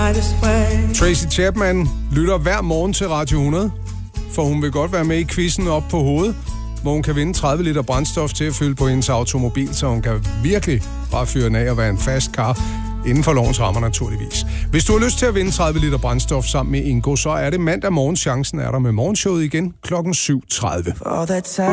Tracy Chapman lytter hver morgen til Radio 100, for hun vil godt være med i quizzen op på hovedet, hvor hun kan vinde 30 liter brændstof til at fylde på hendes automobil, så hun kan virkelig bare fyre den af og være en fast kar inden for lovens rammer naturligvis. Hvis du har lyst til at vinde 30 liter brændstof sammen med Ingo, så er det mandag morgen. Chancen er der med morgenshowet igen klokken 7:30.